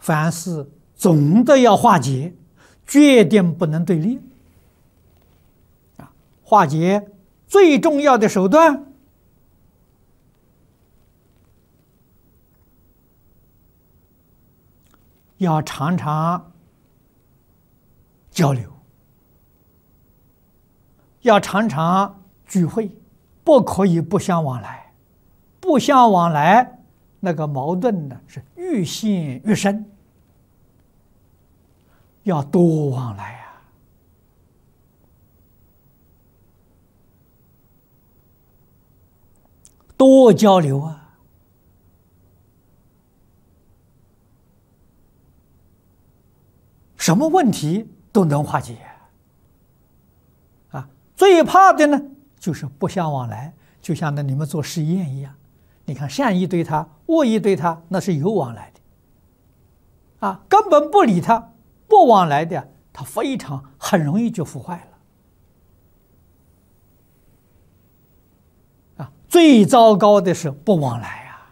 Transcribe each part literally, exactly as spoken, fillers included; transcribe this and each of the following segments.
凡事总的要化解，决定不能对立。啊，化解最重要的手段，要常常交流，要常常聚会，不可以不相往来。不相往来，那个矛盾呢是愈陷愈深。要多往来啊，多交流啊，什么问题都能化解啊。最怕的呢，就是不相往来，就像那你们做实验一样，你看善意对他，恶意对他，那是有往来的啊，根本不理他。不往来的，他非常很容易就腐坏了啊！最糟糕的是不往来啊！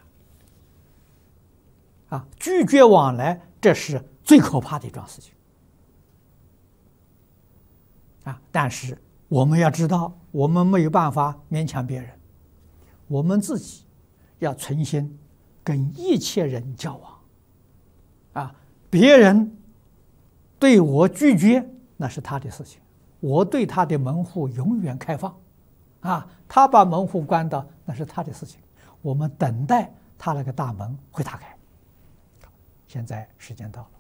啊，拒绝往来，这是最可怕的一桩事情啊！但是我们要知道，我们没有办法勉强别人，我们自己要存心跟一切人交往啊！别人对我拒绝，那是他的事情，我对他的门户永远开放，啊，他把门户关到，那是他的事情，我们等待他那个大门会打开。现在时间到了。